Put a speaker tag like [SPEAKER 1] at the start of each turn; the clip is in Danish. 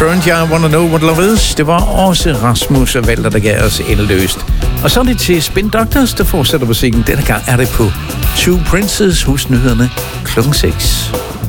[SPEAKER 1] Burnt, I Wanna Know What Love Is. Det var også Rasmus og Walter, der gav os endeløst. Og så er det til Spin Doctors, der fortsætter musikken. Denne gang er det på Two Princes hos nyhederne klokken 6.